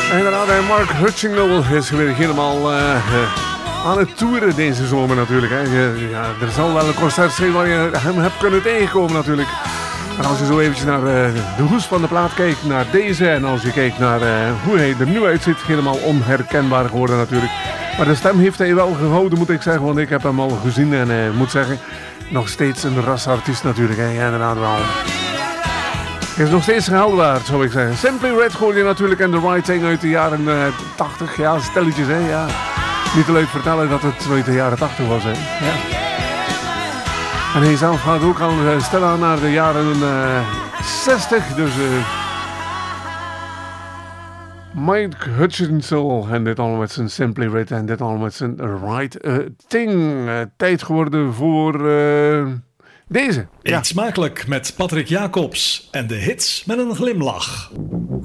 Inderdaad, Mark Hutchingle is weer helemaal aan het toeren deze zomer natuurlijk. Hè. Ja, er zal wel een concert zijn waar je hem hebt kunnen tegenkomen natuurlijk. En als je zo eventjes naar de hoes van de plaat kijkt, naar deze, en als je kijkt naar hoe hij er nu uitziet, helemaal onherkenbaar geworden natuurlijk. Maar de stem heeft hij wel gehouden, moet ik zeggen, want ik heb hem al gezien en moet zeggen, nog steeds een rasartiest natuurlijk. Hè. Ja, inderdaad wel. Is nog steeds geld waard, zou ik zeggen. Simply Red hoor je natuurlijk en The Right Thing uit de jaren 80. Ja, stelletjes, hè. Ja. Niet te leuk vertellen dat het uit de jaren 80 was, hè. Ja. En hij zelf gaat ook al stilaan naar de jaren 60. Dus Mike Hutchinson en dit allemaal met zijn Simply Red en dit allemaal met zijn Right Thing. Tijd geworden voor... deze. Eet smakelijk met Patrick Jacobs en de hits met een glimlach.